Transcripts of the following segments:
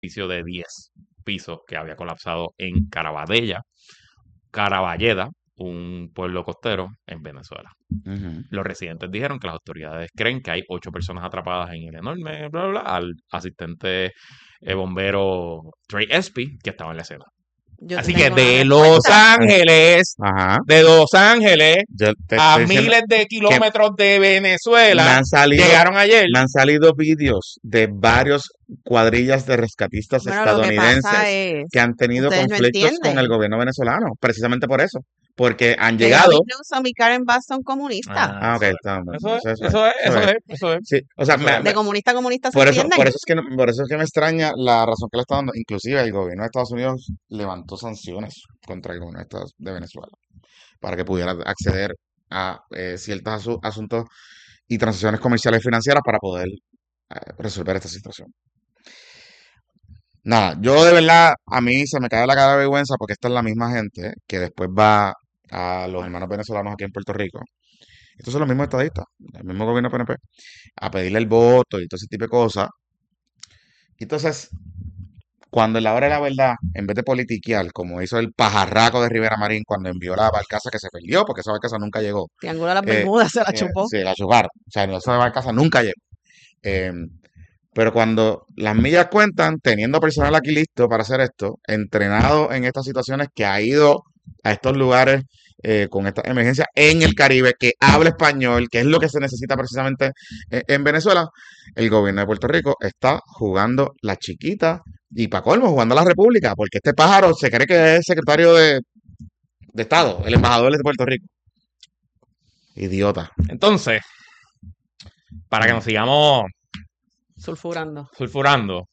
edificio de 10 pisos que había colapsado en Caraballeda, un pueblo costero en Venezuela. Ujú. Los residentes dijeron que las autoridades creen que hay 8 personas atrapadas en el enorme, bla, bla, bla, al asistente bombero Trey Espy, que estaba en la escena. Yo Así que tengo una respuesta. Ajá. de Los Ángeles Yo te a estoy diciendo miles de que kilómetros de me Venezuela, han salido, llegaron ayer. me han salido vídeos de varios cuadrillas de rescatistas Bueno, lo que pasa estadounidenses que es, han tenido ustedes no conflictos con el entienden. gobierno venezolano, precisamente por eso, porque han Que Gavin llegado. Newsom y Karen Bass son comunistas. Ah, ok, Eso es. está bien. Eso es, Eso es, eso es, eso eso es. es, eso es. Sí, o sea, Eso es. De comunista a comunista se por eso entienden. es que por eso es que me extraña la razón que le está dando. Inclusive el gobierno de Estados Unidos levantó sanciones contra el gobierno de Venezuela para que pudiera acceder a ciertos asuntos y transacciones comerciales y financieras para poder resolver esta situación. Nada, yo de verdad, a mí se me cae la cara de vergüenza porque esta es la misma gente que después va a los hermanos venezolanos aquí en Puerto Rico. Estos son los mismos estadistas, el mismo gobierno PNP, a pedirle el voto y todo ese tipo de cosas. Y entonces, cuando en la hora de la verdad, en vez de politiquear, como hizo el pajarraco de Rivera Marín cuando envió la barcaza que se perdió, porque esa barcaza nunca llegó. Triángulo de las Eh, Bermudas se la chupó. sí, la chuparon. O sea, esa barcaza nunca llegó. Eh, pero cuando las millas cuentan, teniendo personal aquí listo para hacer esto, entrenado en estas situaciones, que ha ido a estos lugares con esta emergencia en el Caribe, que habla español, que es lo que se necesita precisamente en Venezuela, el gobierno de Puerto Rico está jugando la chiquita y para colmo jugando a la República, porque este pájaro se cree que es secretario de Estado, el embajador de Puerto Rico. Idiota. Entonces, para que nos sigamos Sulfurando. sulfurando,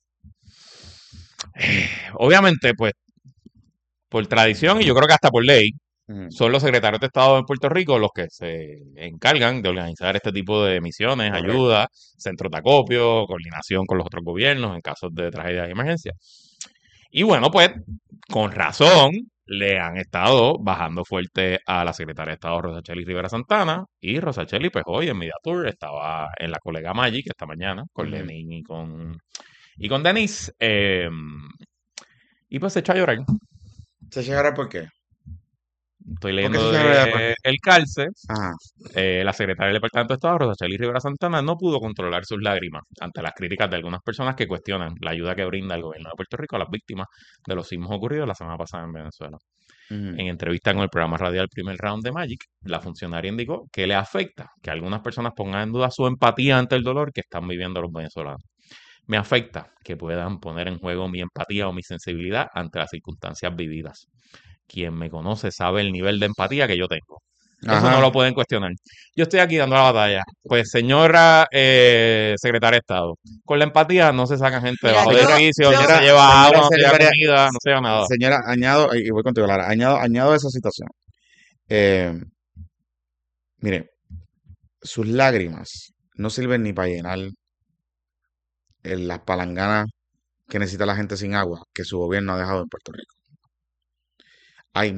obviamente, pues, por tradición y yo creo que hasta por ley, Mm. son los secretarios de Estado en Puerto Rico los que se encargan de organizar este tipo de misiones, Correcto. ayuda, centros de acopio, coordinación con los otros gobiernos en casos de tragedia y emergencia. Y bueno, pues con razón le han estado bajando fuerte a la secretaria de Estado Rosacheli Rivera Santana, y Rosacheli pues hoy en Media Tour estaba en la colega Magic esta mañana con Ujú. Lenin y con Denise, y pues se echó a llorar. ¿Se llegará por qué? Estoy ¿Por qué se leyendo llegará por qué? el calce. Ajá. La secretaria del Departamento de Estado, Rosacheli Rivera Santana, no pudo controlar sus lágrimas ante las críticas de algunas personas que cuestionan la ayuda que brinda el gobierno de Puerto Rico a las víctimas de los sismos ocurridos la semana pasada en Venezuela. Ujú. En entrevista con el programa radial Primer Round de Magic, la funcionaria indicó que le afecta que algunas personas pongan en duda su empatía ante el dolor que están viviendo los venezolanos. Me afecta que puedan poner en juego mi empatía o mi sensibilidad ante las circunstancias vividas. Quien me conoce sabe el nivel de empatía que yo tengo. Eso Ajá. no lo pueden cuestionar. Yo estoy aquí dando la batalla. Pues, señora secretaria de Estado, con la empatía no se sacan gente Mira, debajo de yo- edificios, no yo- se lleva Señora agua, no se lleva secretaria, comida, no se lleva nada. señora, añado, y voy contigo, Lara, añado esa situación. Eh, mire, sus lágrimas no sirven ni para llenar las palanganas que necesita la gente sin agua que su gobierno ha dejado en Puerto Rico. Hay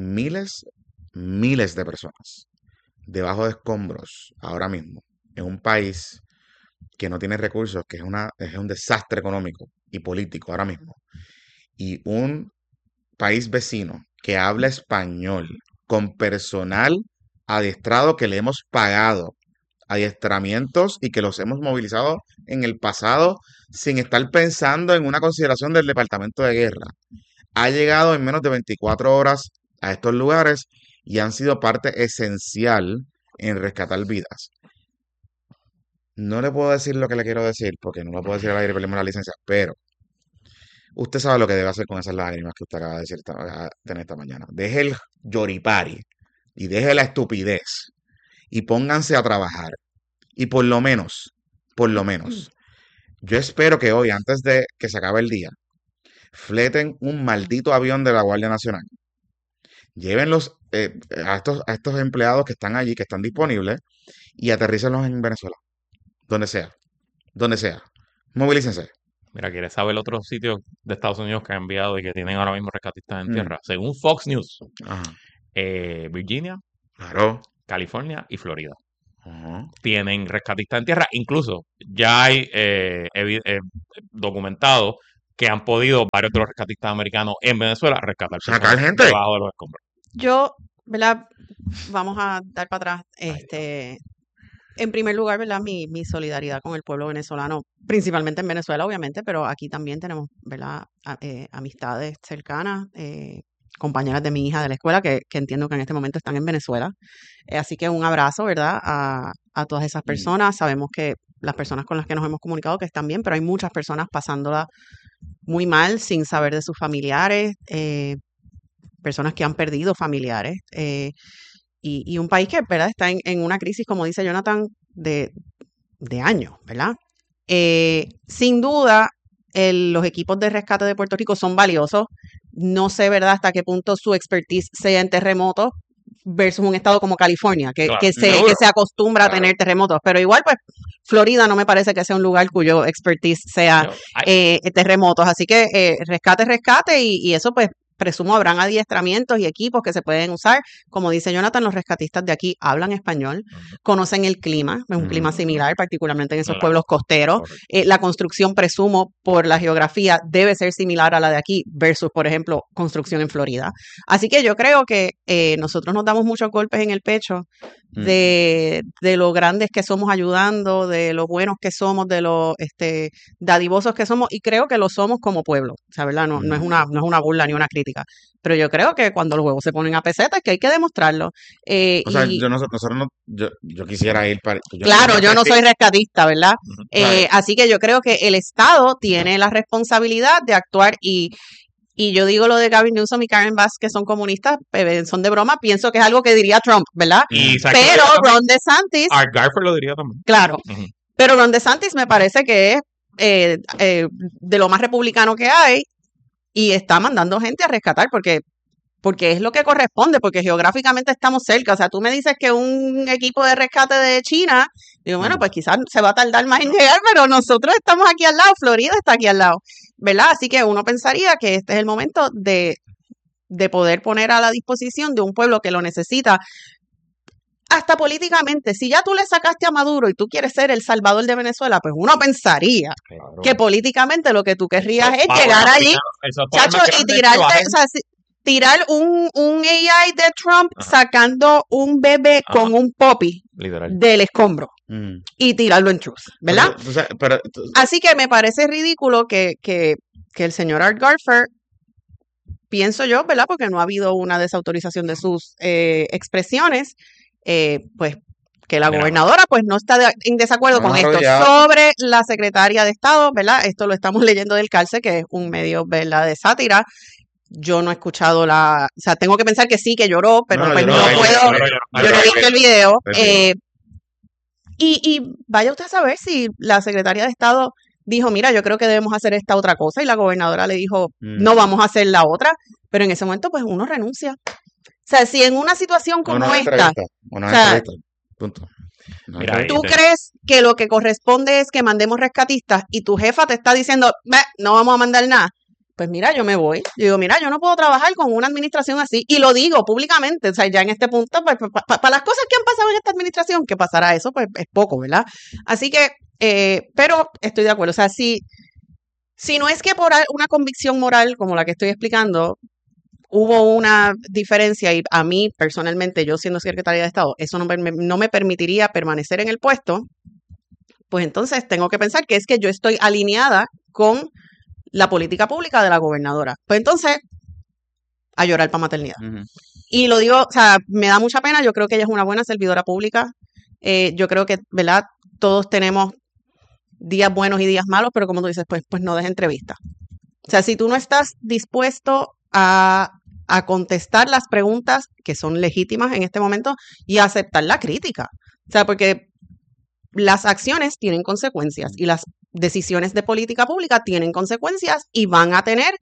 miles de personas debajo de escombros ahora mismo en un país que no tiene recursos, que es un desastre económico y político ahora mismo. Y un país vecino que habla español con personal adiestrado que le hemos pagado adiestramientos y que los hemos movilizado en el pasado sin estar pensando en una consideración del Departamento de Guerra. Ha llegado en menos de 24 horas a estos lugares y han sido parte esencial en rescatar vidas. No le puedo decir lo que le quiero decir porque no lo puedo decir al aire, perdemos la licencia, pero usted sabe lo que debe hacer con esas lágrimas que usted acaba de decir tener esta mañana. Deje el yoripari y deje la estupidez y pónganse a trabajar. Y por lo menos, yo espero que hoy, antes de que se acabe el día, fleten un maldito avión de la Guardia Nacional. Llévenlos a estos empleados que están allí, que están disponibles, y aterrícenlos en Venezuela. Donde sea. Donde sea. Movilícense. Mira, ¿quieres saber otros sitios de Estados Unidos que han enviado y que tienen ahora mismo rescatistas en Mm. tierra? Según Fox News, Ajá. Virginia, Claro. California y Florida Ajá. tienen rescatistas en tierra. Incluso ya hay documentado que han podido varios de los rescatistas americanos en Venezuela rescatar Sacar personas gente. debajo de los escombros. Yo, ¿verdad? Vamos a dar para atrás. En primer lugar, ¿verdad? Mi solidaridad con el pueblo venezolano, principalmente en Venezuela, obviamente, pero aquí también tenemos, ¿verdad? Amistades cercanas, compañeras de mi hija de la escuela que entiendo que en este momento están en Venezuela. Así que un abrazo, ¿verdad? A todas esas personas. Sabemos que las personas con las que nos hemos comunicado que están bien, pero hay muchas personas pasándola muy mal sin saber de sus familiares, personas que han perdido familiares. Y un país que, ¿verdad? Está en una crisis, como dice Jonathan, de años, ¿verdad? Sin duda, los equipos de rescate de Puerto Rico son valiosos. No sé, ¿verdad?, hasta qué punto su expertise sea en terremotos versus un estado como California, Claro, que seguro. se acostumbra a Claro. tener terremotos. Pero igual, pues, Florida no me parece que sea un lugar cuyo expertise sea Yo- hay- terremotos. Así que rescate, y eso, pues, presumo habrán adiestramientos y equipos que se pueden usar. Como dice Jonathan, los rescatistas de aquí hablan español, conocen el clima, es un clima similar, particularmente en esos Claro. pueblos costeros. Correcto. La construcción, presumo, por la geografía, debe ser similar a la de aquí versus, por ejemplo, construcción en Florida. Así que yo creo que nosotros nos damos muchos golpes en el pecho de lo grandes que somos ayudando, de lo buenos que somos, de lo dadivosos que somos, y creo que lo somos como pueblo. O sea, ¿verdad? No es una burla ni una crítica. Pero yo creo que cuando los huevos se ponen a peseta es que hay que demostrarlo. O sea, Y nosotros no, yo quisiera ir para... claro, yo no soy rescatista, ¿verdad? Ujú. Claro. Así que yo creo que el Estado tiene la responsabilidad de actuar y yo digo lo de Gavin Newsom y Karen Bass, que son comunistas, son de broma, pienso que es algo que diría Trump, ¿verdad? Y ¿sabes qué Pero diría también? Ron DeSantis, Art Garfer lo diría también. claro, Ujú. pero Ron DeSantis me parece que es de lo más republicano que hay y está mandando gente a rescatar porque es lo que corresponde, porque geográficamente estamos cerca. O sea, tú me dices que un equipo de rescate de China, digo, bueno, pues quizás se va a tardar más en llegar, pero nosotros estamos aquí al lado, Florida está aquí al lado, ¿verdad? Así que uno pensaría que este es el momento de poder poner a la disposición de un pueblo que lo necesita. Hasta políticamente, si ya tú le sacaste a Maduro y tú quieres ser el salvador de Venezuela, pues uno pensaría Claro. que políticamente lo que tú querrías es Power llegar más allí, grande- el soft power chacho, más y grande es que tirarte, bajen- o sea, tirar un AI de Trump Ajá. sacando un bebé Ajá. con un poppy Literal. del escombro y tirarlo en Truth, ¿verdad? Así que me parece ridículo que el señor Art Garfer, pienso yo, ¿verdad? Porque no ha habido una desautorización de sus expresiones, pues que la Mira, gobernadora pues no está en desacuerdo Vamos con esto. arrodillados. Sobre la secretaria de Estado, ¿verdad? Esto lo estamos leyendo del Calce, que es un medio, ¿verdad?, de sátira. Yo no he escuchado o sea, tengo que pensar que sí, que lloró, pero No, pues lloró, no ella puedo, lloró, yo no he visto el video. Sí. Y vaya usted a saber si la secretaria de Estado dijo, mira, yo creo que debemos hacer esta otra cosa, y la gobernadora le dijo, no vamos a hacer la otra, pero en ese momento pues uno renuncia. O sea, si en una situación como Una esta, entrevista. Una o sea, entrevista. Punto. Una Mira, entrevista. ¿tú crees que lo que corresponde es que mandemos rescatistas y tu jefa te está diciendo, no vamos a mandar nada? Pues mira, yo me voy. Yo digo, mira, yo no puedo trabajar con una administración así. Y lo digo públicamente. O sea, ya en este punto, pues, para las cosas que han pasado en esta administración, que pasará eso, pues es poco, ¿verdad? Así que, pero estoy de acuerdo. O sea, si no es que por una convicción moral como la que estoy explicando, hubo una diferencia y a mí personalmente, yo siendo secretaria de Estado, eso no me permitiría permanecer en el puesto, pues entonces tengo que pensar que es que yo estoy alineada con la política pública de la gobernadora. Pues entonces, a llorar para maternidad. Y lo digo, o sea, me da mucha pena, yo creo que ella es una buena servidora pública, yo creo que, ¿verdad? Todos tenemos días buenos y días malos, pero como tú dices, pues no des entrevista. O sea, si tú no estás dispuesto a contestar las preguntas que son legítimas en este momento y a aceptar la crítica. O sea, porque las acciones tienen consecuencias y las decisiones de política pública tienen consecuencias y van a tener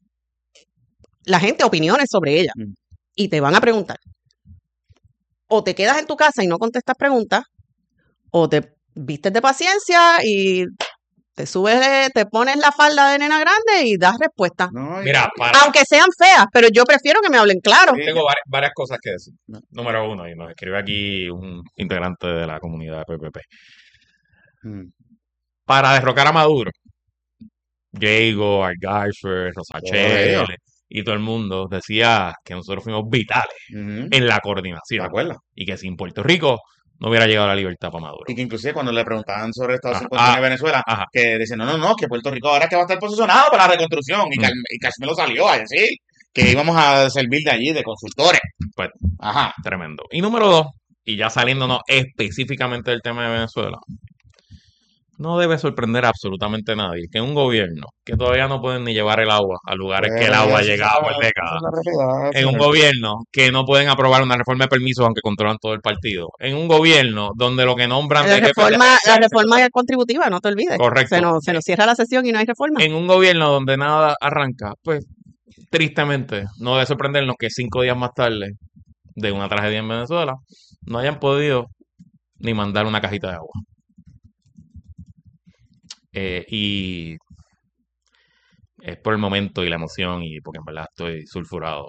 la gente opiniones sobre ellas y te van a preguntar. O te quedas en tu casa y no contestas preguntas, o te vistes de paciencia y te subes, te pones la falda de nena grande y das respuesta. Mira, Aunque sean feas, pero yo prefiero que me hablen claro. tengo varias cosas que decir. Número uno, y nos escribe aquí un integrante de la comunidad de PPP. Para derrocar a Maduro, Diego, Garfer, Todos Rosachel ellos. y todo el mundo decía que nosotros fuimos vitales Ujú. en la ¿Te coordinación acuerdas? y que sin Puerto Rico no hubiera llegado la libertad para Maduro. Y que inclusive cuando le preguntaban sobre Estados Ajá, Unidos y Venezuela, ajá. que decían, no, que Puerto Rico ahora es que va a estar posicionado para la reconstrucción. Y, Mm, y Cashmelo salió a decir que íbamos a servir de allí, de consultores. Pues Ajá. tremendo. Y número 2, y ya saliéndonos específicamente del tema de Venezuela, no debe sorprender a absolutamente nadie que un gobierno que todavía no pueden ni llevar el agua a lugares que el agua ha llegado por Esa décadas, es la realidad, en un señor. gobierno que no pueden aprobar una reforma de permisos aunque controlan todo el partido, en un gobierno donde lo que nombran de jefe de La agencia, reforma contributiva, no te olvides. correcto, Se nos cierra la sesión y no hay reforma. en un gobierno donde nada arranca, pues tristemente no debe sorprendernos que 5 días más tarde de una tragedia en Venezuela no hayan podido ni mandar una cajita de agua. Y es por el momento y la emoción y porque en verdad estoy sulfurado.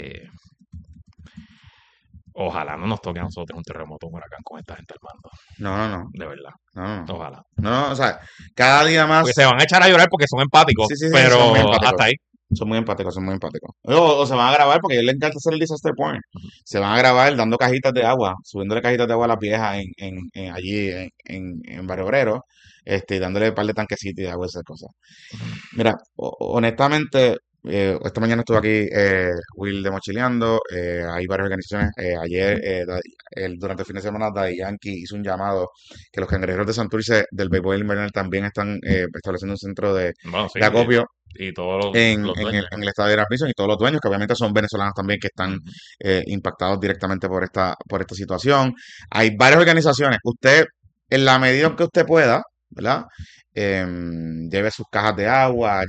Ojalá no nos toque a nosotros un terremoto, un huracán con esta gente al mando. No. De verdad. No. Ojalá. No, o sea, cada día más. Porque se van a echar a llorar porque son empáticos, Sí, son pero muy empáticos. hasta ahí. Son muy empáticos. O se van a grabar porque a ellos les encanta hacer el disaster point. Se van a grabar dando cajitas de agua, subiéndole cajitas de agua a las viejas allí en Barrio Obrero, y dándole un par de tanquecitos y de agua y esas cosas. Mira, honestamente, esta mañana estuve aquí, Will de Mochileando, hay varias organizaciones. Ayer, durante el fin de semana, Daddy Yankee hizo un llamado que los cangrejeros de Santurce del béisbol invernal también están estableciendo un centro Bueno, sí, de acopio y todos los en dueños. el estadio de la prisión y todos los dueños, que obviamente son venezolanos también, que están Ujú. impactados directamente por esta situación. Hay varias organizaciones. Usted, en la medida en que usted pueda, ¿verdad? Lleve sus cajas de agua,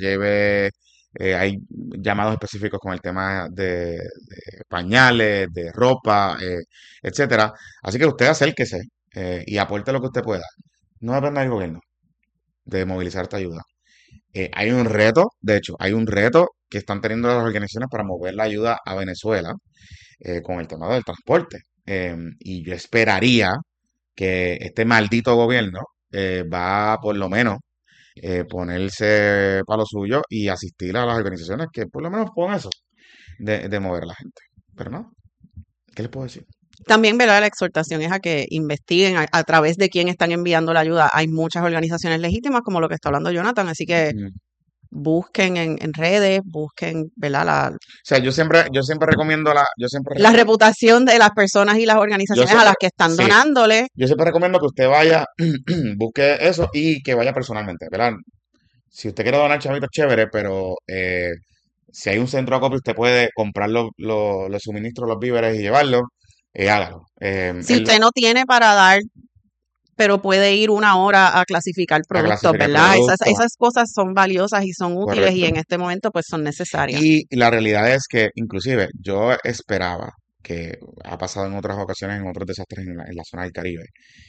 hay llamados específicos con el tema de pañales, de ropa, etcétera. Así que usted acérquese y aporte lo que usted pueda. No depende del gobierno de movilizar esta ayuda. Hay un reto, de hecho, hay un reto que están teniendo las organizaciones para mover la ayuda a Venezuela con el tema del transporte. Y yo esperaría que este maldito gobierno va por lo menos ponerse para lo suyo y asistir a las organizaciones que por lo menos pongan eso de mover a la gente. Pero no, ¿qué les puedo decir? También, ¿verdad? La exhortación es a que investiguen a través de quién están enviando la ayuda. Hay muchas organizaciones legítimas, como lo que está hablando Jonathan, así que busquen en redes, busquen, ¿verdad? O sea, yo siempre recomiendo La reputación de las personas y las organizaciones a las que están sí, donándole. yo siempre recomiendo que usted vaya, busque eso y que vaya personalmente, ¿verdad? Si usted quiere donar chavitos, chévere, pero si hay un centro de acopio, usted puede comprar los suministros, los víveres y llevarlos, hágalo. Si usted no tiene para dar, pero puede ir 1 hora a clasificar productos, ¿verdad? Esas cosas son valiosas y son útiles. Correcto. Y en este momento pues son necesarias. Y la realidad es que inclusive yo esperaba, que ha pasado en otras ocasiones, en otros desastres en la zona del Caribe,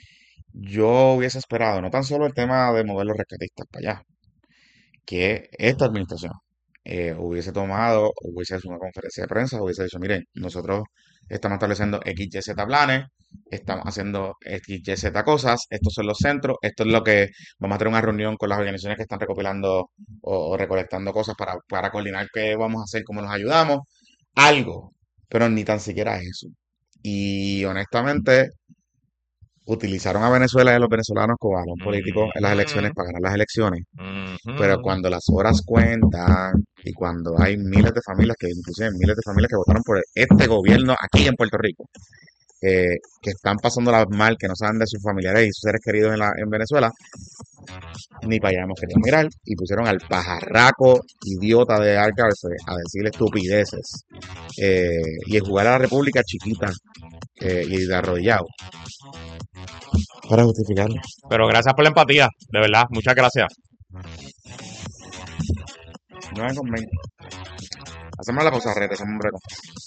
yo hubiese esperado no tan solo el tema de mover los rescatistas para allá, que esta administración hubiese hecho una conferencia de prensa, hubiese dicho, miren, nosotros estamos estableciendo XYZ planes, estamos haciendo XYZ cosas, estos son los centros, esto es lo que vamos a tener una reunión con las organizaciones que están recopilando o recolectando cosas para coordinar qué vamos a hacer, cómo nos ayudamos, algo, pero ni tan siquiera eso. Y honestamente, utilizaron a Venezuela y a los venezolanos como balón político en las elecciones para ganar las elecciones. Pero cuando las horas cuentan y cuando hay miles de familias, inclusive miles de familias que votaron por este gobierno aquí en Puerto Rico, que están pasándolas mal, que no saben de sus familiares y sus seres queridos en Venezuela, ni para allá hemos querido mirar y pusieron al pajarraco idiota de Alcárcel a decirle estupideces y a jugar a la República chiquita y de arrodillado para justificarlo. Pero gracias por la empatía, de verdad, muchas gracias. 9:20. Hacemos la pausa, hacemos un break.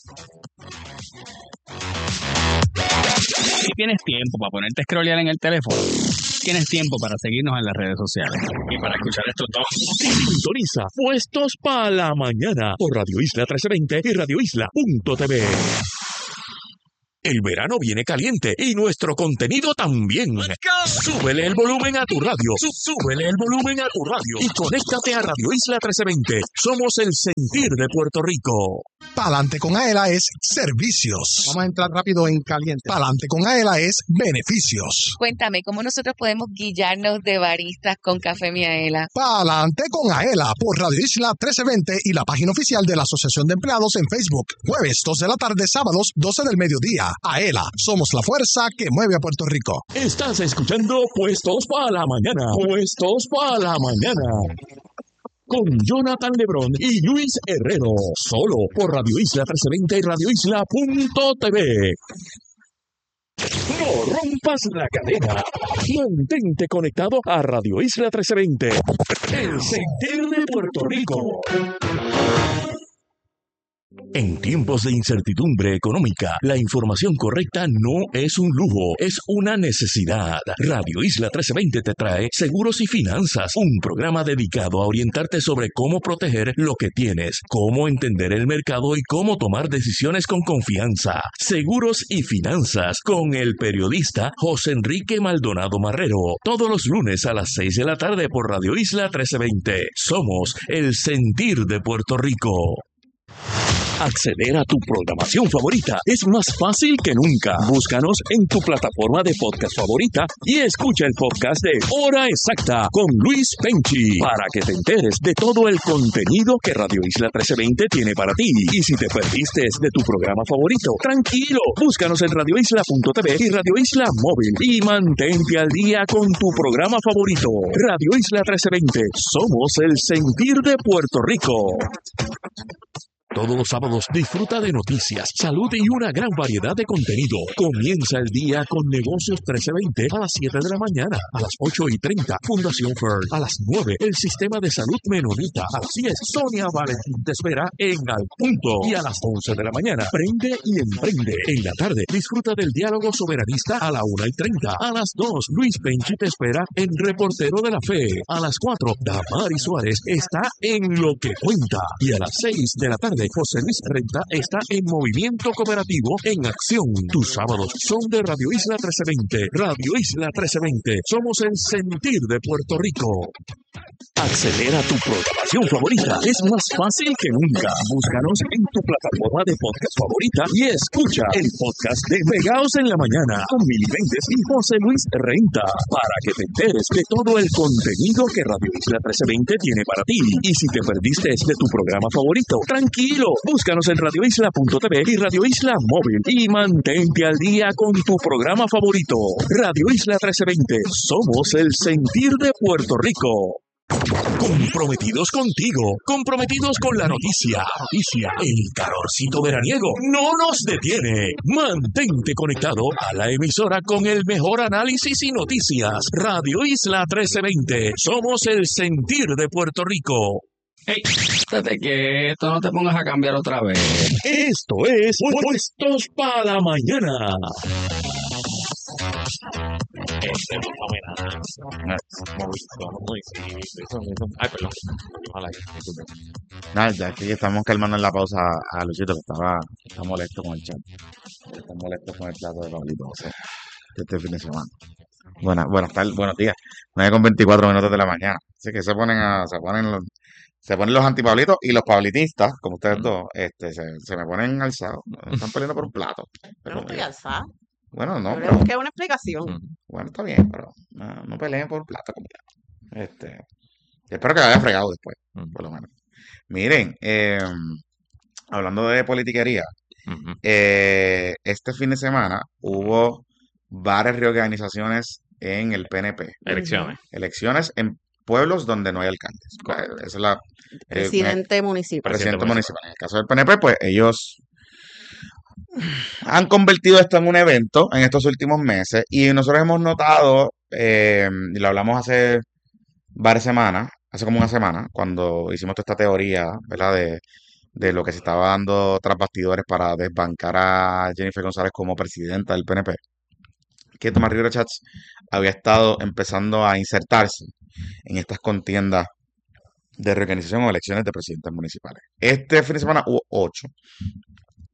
Si tienes tiempo para ponerte a scrollear en el teléfono, tienes tiempo para seguirnos en las redes sociales y para escuchar estos dos. Sintoniza Puestos para la Mañana por Radio Isla 1320 y radioisla.tv. El verano viene caliente y nuestro contenido también. Súbele el volumen a tu radio. Súbele el volumen a tu radio. Y conéctate a Radio Isla 1320. Somos el sentir de Puerto Rico. Pa'lante con Aela es servicios. Vamos a entrar rápido en caliente. Pa'lante con Aela es beneficios. Cuéntame, ¿cómo nosotros podemos guillarnos de baristas con Café Miaela? Pa'lante con Aela por Radio Isla 1320 y la página oficial de la Asociación de Empleados en Facebook. Jueves 2 de la tarde, sábados 12 del mediodía. Aela, somos la fuerza que mueve a Puerto Rico. Estás escuchando Puestos para la Mañana. Puestos para la Mañana. Con Jonathan Lebrón y Luis Herrero. Solo por Radio Isla 1320 y radioisla.tv. No rompas la cadena. Mantente conectado a Radio Isla 1320. El sentir de Puerto Rico. En tiempos de incertidumbre económica, la información correcta no es un lujo, es una necesidad. Radio Isla 1320 te trae Seguros y Finanzas, un programa dedicado a orientarte sobre cómo proteger lo que tienes, cómo entender el mercado y cómo tomar decisiones con confianza. Seguros y Finanzas con el periodista José Enrique Maldonado Marrero, todos los lunes a las 6 de la tarde por Radio Isla 1320. Somos el sentir de Puerto Rico. Acceder a tu programación favorita es más fácil que nunca. Búscanos en tu plataforma de podcast favorita y escucha el podcast de Hora Exacta con Luis Penchi para que te enteres de todo el contenido que Radio Isla 1320 tiene para ti. Y si te perdiste de tu programa favorito, tranquilo, búscanos en radioisla.tv y Radio Isla Móvil y mantente al día con tu programa favorito. Radio Isla 1320, somos el sentir de Puerto Rico. Todos los sábados disfruta de noticias, salud y una gran variedad de contenido. Comienza el día con Negocios 1320 a las 7 de la mañana. A las 8:30, Fundación Fern. A las 9, el Sistema de Salud Menonita. A las 10, Sonia Valentín te espera en Al Punto. Y a las 11 de la mañana, Prende y Emprende. En la tarde, disfruta del diálogo soberanista a la 1:30. A las 2, Luis Penchi te espera en Reportero de la Fe. A las 4, Damari Suárez está en Lo que Cuenta. Y a las 6 de la tarde, José Luis Renta está en Movimiento Cooperativo en Acción. Tus sábados son de Radio Isla 1320. Radio Isla 1320. Somos el sentir de Puerto Rico. Acceder a tu programación favorita es más fácil que nunca. Búscanos en tu plataforma de podcast favorita y escucha el podcast de Pegaos en la Mañana con Mili Méndez y José Luis Renta para que te enteres de todo el contenido que Radio Isla 1320 tiene para ti. Y si te perdiste de tu programa favorito, tranquilo, búscanos en radioisla.tv y Radio Isla Móvil y mantente al día con tu programa favorito. Radio Isla 1320, somos el sentir de Puerto Rico. Comprometidos contigo, comprometidos con la noticia. El calorcito veraniego no nos detiene. Mantente conectado a la emisora con el mejor análisis y noticias. Radio Isla 1320, somos el sentir de Puerto Rico. Hey, desde que esto no te pongas a cambiar otra vez. Esto es Puestos para la Mañana. Ay, perdón. Ojalá, disculpe. Nada, ya aquí estamos calmando en la pausa a Luisito, que está molesto con el chat. Está molesto con el plato de Pablito José de este fin de semana. Buenos días. 9:24 de la mañana. Así que se ponen los antipablitos y los pablitistas, como ustedes dos, se me ponen alzados. Están peleando por un plato. Pero no estoy alzada. Bueno, no, Yo pero busqué una explicación. bueno, está bien, pero no peleen por un plato como tal. Espero que lo haya fregado después, por lo menos. Miren, hablando de politiquería, Ujú. este fin de semana hubo varias reorganizaciones en el PNP. Elecciones. Elecciones en pueblos donde no hay alcaldes. Esa es la Presidente municipal. presidente municipal. En el caso del PNP, pues ellos han convertido esto en un evento en estos últimos meses y nosotros hemos notado, y lo hablamos hace varias semanas, hace como una semana, cuando hicimos toda esta teoría, ¿verdad? De lo que se estaba dando tras bastidores para desbancar a Jennifer González como presidenta del PNP, que Tomás Rivera Chats había estado empezando a insertarse en estas contiendas de reorganización o elecciones de presidentes municipales. Este fin de semana hubo 8.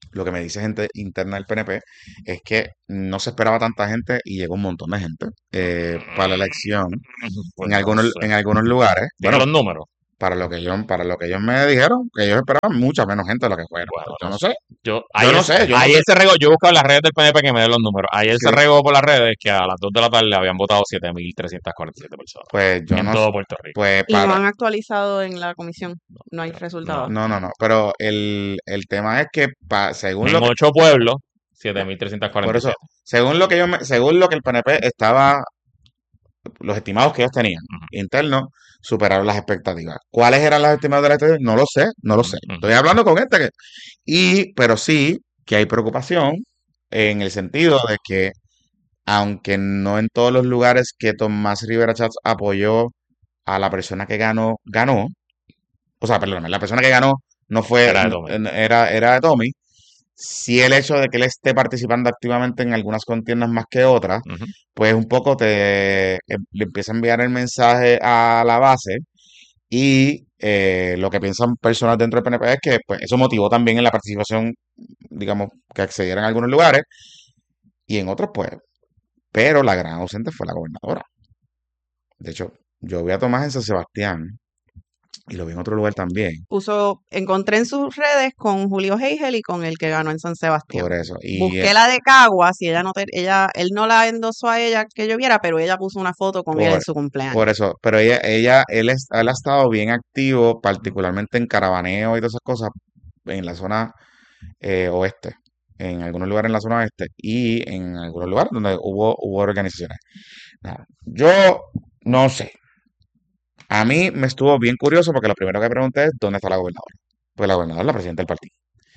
lo que me dice gente interna del PNP es que no se esperaba tanta gente y llegó un montón de gente para la elección Pues en no sé. en algunos lugares. Tiene Bueno, los números. para lo que ellos me dijeron, que ellos esperaban mucha menos gente de lo que fueron. Bueno, Yo no no sé. sé. Yo no sé. se regó, yo he buscado en las redes del PNP que me den los números. Ayer se Sí, regó por las redes que a las 2 de la tarde habían votado 7.347 personas pues yo en no, todo Puerto Rico. pues Y no para, han actualizado en la comisión. No hay resultados. no, pero el tema es que según En lo que, 8 pueblos, por 7.347. eso, según lo que el PNP estaba, los estimados que ellos tenían Ujú, internos superaron las expectativas. ¿Cuáles eran las estimadas de la expectativa? No lo sé. ujú, Estoy hablando con este pero sí que hay preocupación en el sentido de que aunque no en todos los lugares que Tomás Rivera Chats apoyó a la persona que ganó, o sea, perdóname, la persona que ganó no fue, era de Tommy. era de Tommy, sí el hecho de que él esté participando activamente en algunas contiendas más que otras, Ujú. pues un poco le empieza a enviar el mensaje a la base y lo que piensan personas dentro del PNP es que pues, eso motivó también en la participación, digamos, que accedieran a algunos lugares y en otros pues, pero la gran ausente fue la gobernadora. De hecho, yo vi a Tomás en San Sebastián y lo vi en otro lugar también, Encontré en sus redes con Julio Heigel y con el que ganó en San Sebastián. por eso. Y Busqué la de Caguas y él no la endosó a ella que yo viera, pero ella puso una foto con él en por, su cumpleaños. por eso, pero él ha estado bien activo, particularmente en caravaneo y todas esas cosas, en la zona oeste, en algunos lugares en la zona oeste y en algunos lugares donde hubo organizaciones. Nada, yo no sé. A mí me estuvo bien curioso porque lo primero que pregunté es ¿dónde está la gobernadora? Pues la gobernadora es la presidenta del partido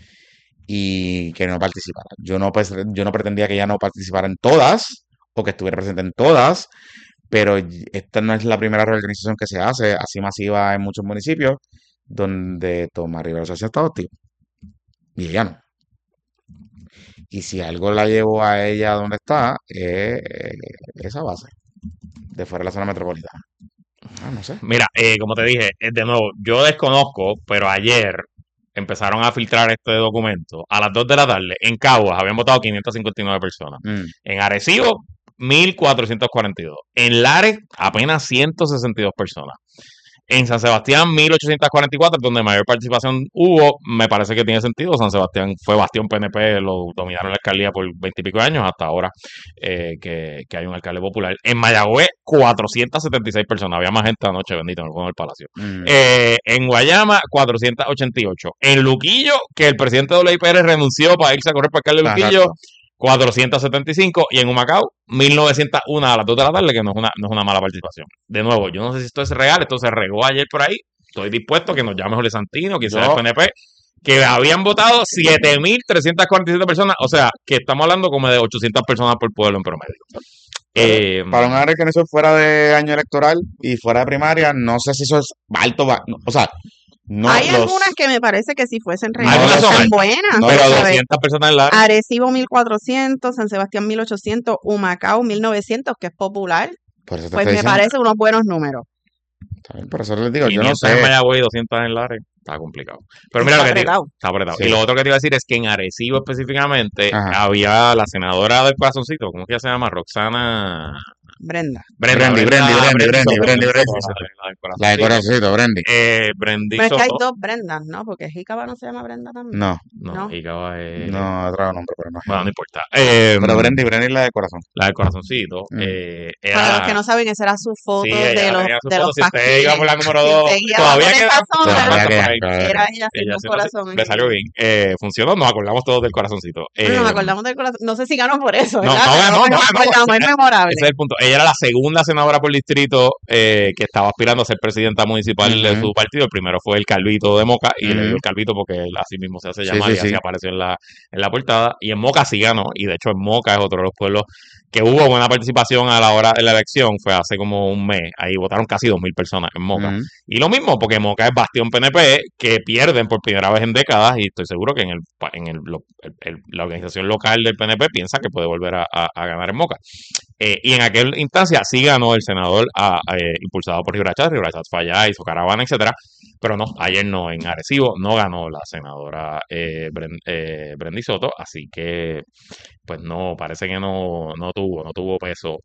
y que no participara. Yo no pretendía que ella no participara en todas o que estuviera presente en todas, pero esta no es la primera reorganización que se hace así masiva en muchos municipios donde Tomás Rivera Chats ha estado activo y ella no. Y si algo la llevó a ella donde está, es esa base de fuera de la zona metropolitana. No sé. Mira, como te dije, de nuevo, yo desconozco, pero ayer empezaron a filtrar este documento. A las 2 de la tarde, en Caguas, habían votado 559 personas. Mm, En Arecibo, 1.442. En Lares, apenas 162 personas. En San Sebastián, 1.844, donde mayor participación hubo. Me parece que tiene sentido. San Sebastián fue bastión PNP, lo dominaron la alcaldía por 20 y pico de años, hasta ahora que hay un alcalde popular. En Mayagüez, 476 personas. Había más gente anoche, bendito, en el Palacio. mm. En Guayama, 488. En Luquillo, que el presidente de Pérez renunció para irse a correr para alcalde de Luquillo, Exacto. 475. Y en Humacao, 1.901 a las 2 de la tarde, que no es una mala participación. De nuevo, yo no sé si esto es real, esto se regó ayer por ahí. Estoy dispuesto a que nos llame Jorge Santino, quizás el Yo, PNP, que habían votado 7.347 personas. O sea, que estamos hablando como de 800 personas por pueblo en promedio. para un área que eso fuera de año electoral y fuera de primaria, no sé si eso es alto, o sea, no Hay los, algunas que me parece que si fuesen no reales Algunas los, son son altas, buenas. no pero los, ¿sabes? 200 personas en la área. Arecibo 1.400, San Sebastián 1.800, Humacao 1.900, que es popular, por eso te pues estoy me diciendo, parece unos buenos números. también por eso les digo, yo no 500 en sé, Mayagüez y 200 en Lares. Está complicado. Pero mira Está lo que te apretado. está apretado. Y sí, lo otro que te iba a decir es que en Arecibo específicamente ajá, había la senadora del corazoncito, ¿cómo que ella se llama? Roxana. Brenda. Brenda Brandy Soto. Soto, La del la de corazoncito. corazoncito, Brandy, Brandy Pero es que hay Soto. dos Brendas, ¿no? Porque Jícaba no se llama Brenda también. no, No, No. Icaba es. no, otro nombre, pero no es Bueno, ella, no importa. pero Brandy es la de corazón, La del corazoncito. Para los que Era. no saben, esa era su Sí, foto ella tenía su de foto. los Si usted iba por la pasquines. número Si 2, usted guiaba todavía por esa queda. zona, todavía Por queda, ahí. todavía era queda. ella haciendo Ella un haciendo así. corazón. Le salió bien. Funcionó, nos acordamos todos del corazoncito. Bueno, nos acordamos del corazón. No sé si ganó por eso, No, ¿verdad? no Pero ganó, no nos ganó. acordamos, es memorable. Ese es el punto. Ella era la segunda senadora por distrito que estaba aspirando a ser presidenta municipal de su Ujú, partido. El primero fue el Calvito de Moca, y le digo ujú, el Calvito porque él así mismo se hace sí, llamar sí, y así sí, apareció en la portada. Y en Moca sí ganó, y de hecho en Moca es otro de los pueblos que hubo buena participación a la hora de la elección. Fue hace como un mes. Ahí votaron casi 2.000 personas en Moca. ujú, Y lo mismo, porque Moca es bastión PNP, que pierden por primera vez en décadas, y estoy seguro que la organización local del PNP piensa que puede volver a ganar en Moca. Y en aquella instancia sí ganó el senador impulsado por Rivera Chatz fue allá, hizo caravana, etcétera. Pero no, ayer no, en Arecibo no ganó la senadora Brendy Soto, así que pues no, parece que no tuvo peso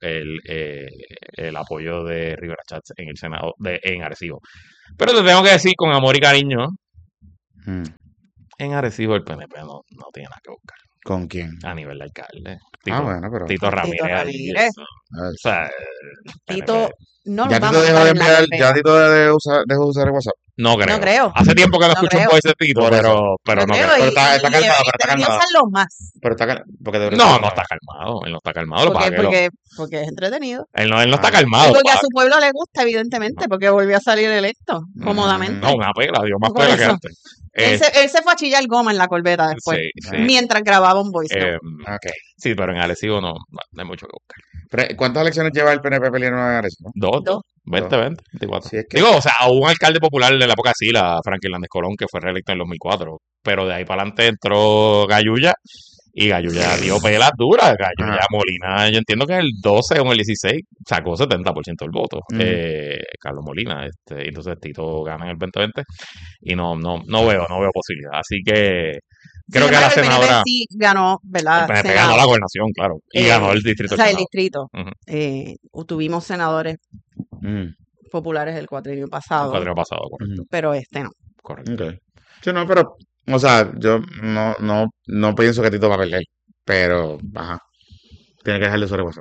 el apoyo de Rivera Chatz en el Senado, en Arecibo. Pero te tengo que decir con amor y cariño, Mm. en Arecibo el PNP no tiene nada que buscar ¿Con quién? a nivel de alcalde. Bueno, pero... Tito Ramírez. Ramírez. Eso. Ay, O sea, Tito, no lo ya vamos Tito a dejó estar de en la enviar, carpeta. ya Tito dejó de usar el WhatsApp. no creo. No creo. Hace tiempo que no No escucho creo. un voice de Tito, Por eso. pero no creo, creo. Pero está calmado, pero está debería calmado. usarlo más. Pero porque debería No, estar no está calmado. Él no está calmado. Lo que pasa es que Porque es entretenido. él no está Ah. calmado. Y porque a pasa- su pueblo le gusta, evidentemente, porque volvió a salir electo cómodamente. No, una pela, dio más Por pela que eso. antes. Él se fue a chillar goma en la corbeta después, Sí, sí. mientras grababa un voice note. Ok. Sí, pero en Arecibo no hay mucho que buscar. Pero, ¿cuántas elecciones lleva el PNP peleando en Arecibo? Dos, Dos. 20, 24. Sí, es que- Digo, o sea, a un alcalde popular de la época sí, la Franklin Landes Colón, que fue reelecto en el 2004. Pero de ahí para adelante entró Gallulla y Gallulla dio pelas duras. Gallulla Ajá. Molina, yo entiendo que en el 12 o en el 16 sacó 70% del voto. Mm. Carlos Molina, entonces Tito gana en el 2020 y no veo posibilidad. Así que creo Sin que la embargo, el PNP senadora sí ganó, ¿verdad? el PNP Senado. ganó la gobernación, claro, y ganó el distrito. O sea, del el Senado. distrito. Ujú. Tuvimos senadores Mm, populares el cuatrienio El pasado, cuatrienio pasado, correcto. pero este no. correcto. ok. Sí, no, pero, o sea, yo no pienso que Tito va a perder. Pero, ajá. Tiene que dejar de usar el WhatsApp.